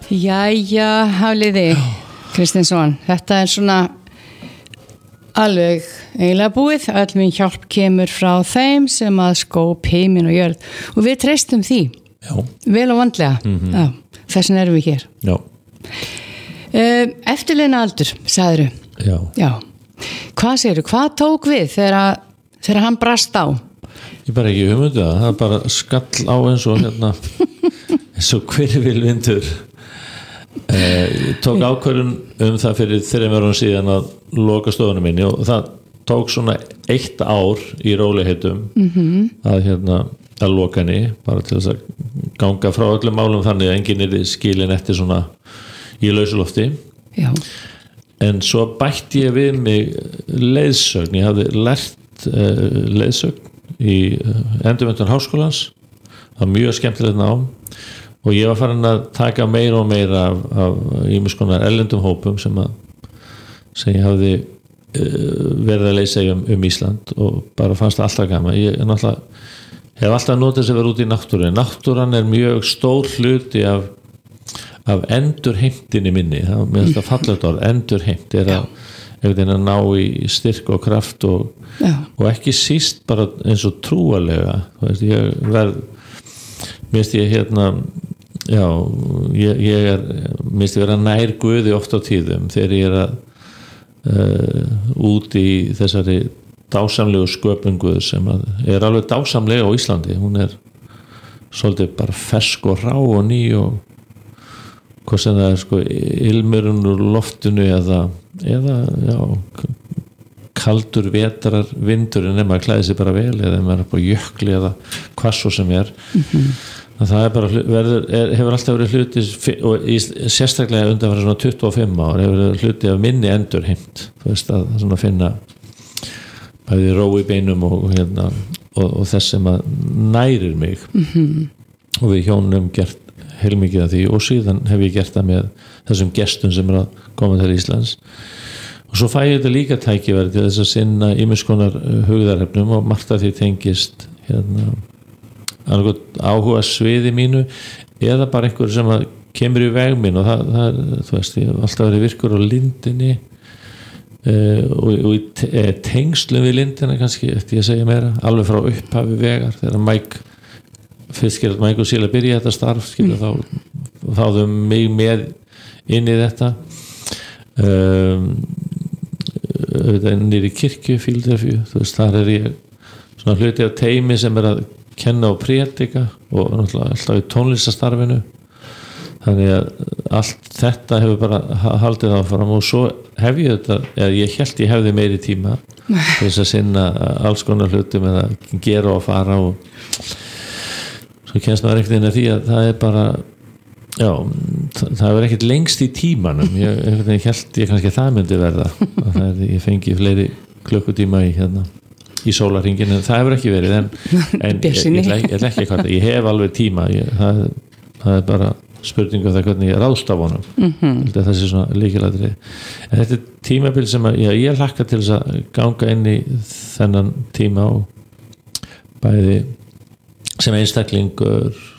Jæja, Hafliði Kristinsson, þetta svona alveg eiginlega búið, öll mín hjálp kemur frá þeim sem að skóp heiminn og jörð og við treystum því. Já. Vel og vandlega. Já, þessin erum við hér. Já. Eftirleina aldur, sagðiru. Já. Já. Hvað segirðu, hvað tók við þegar hann brast á? Ég bara ekki hugmyndu það bara skall á eins og eins og hvirfilvindur. Ég tók ákvörðun það fyrir 3 árum síðan að loka stofunum minni og það tók svona 1 ár í rólegheitum að loka henni bara til þess að ganga frá öllum málum þannig að enginn er skilin eftir svona í lausulofti. Já. En svo bætti ég við mig leiðsögn, ég hafði lært leiðsögn í Endurmenntun Háskólans, það var mjög skemmtilegt nám og ég var farin að taka meira og meira af ýmiss konar erlendum hópum sem ég hafði verið að leysa um Ísland og bara fannst alltaf gaman. Ég náttúrulega hef alltaf notið þess að vera út í náttúrunni. Náttúran er mjög stór hluti af endurheimtinni minni. Það er með þetta fallegt orð, endurheimt er að ná í styrk og kraft og ekki síst bara eins og trúarlega. Veist, ég minnst ég vera nær Guði oft á tíðum þegar ég er út í þessari dásamlegu sköpun Guðs sem er alveg dásamlega á Íslandi. Hún er svolítið bara fersk og rá og ný og hvað sem það er ilmurinn úr loftinu eða kaldur vetrar vindurinn ef maður klæði sig bara vel eða ef maður er upp á jökli eða hvað svo sem er. Það er bara hefur alltaf verið hluti og sérstaklega undanfarið svona 25 ár hefur verið hluti af minni endurheimt, þú veist að svona finna bæði ró í beinum og þess sem að nærir mig og við hjónum gert heilmikið af því og síðan hef ég gert það með þessum gestum sem að koma til Íslands og svo fæ ég þetta líka tækifæri til þess að sinna ýmiss konar hugðarefnum og margt af því tengist áhuga sviði mínu eða bara einhver sem kemur í veg minn og það er, þú veist, ég hef alltaf verið virkur á lindinni og í tengslum við lindina kannski, eftir ég segja meira alveg frá upphafi vegar þegar fyrst Mike og Síla byrja þetta starf þá þau mig með inn í þetta nýri kirkju Fíladelfíu, þú veist, þar er ég svona hluti af teymi sem er að kenna og prédika og náttúrulega alltaf í tónlistastarfinu þannig að allt þetta hefur bara haldið áfram og svo hef ég þetta, ég hélt ég hefði meiri tíma til þess að sinna alls konar hlutum eða gera og fara og svo kennst maður ekkert inn að því að það er bara það er ekkert lengst í tímanum ég held ég kannski að það myndi verða ég fengi fleiri klukkutíma í sólarhringin en það hefur ekki verið en ég ætla ekki að ég hef alveg tíma það er bara spurning það hvernig ég ráðstaf honum það sé svona lykilatriði en þetta er tímabil sem ég hlakka til þess að ganga inn í þennan tíma og bæði sem einstaklingur